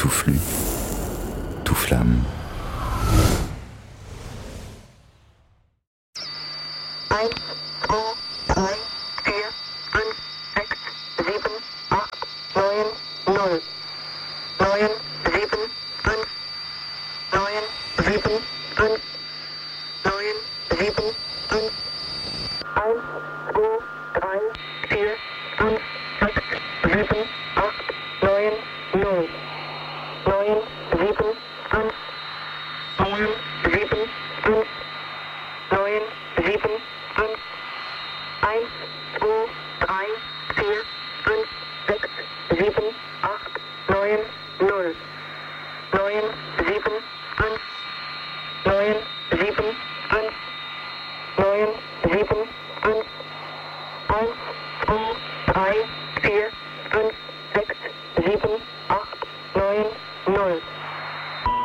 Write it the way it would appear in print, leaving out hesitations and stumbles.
tout flux, tout flamme. Vier, fünf, sechs, sieben, acht, neun, null.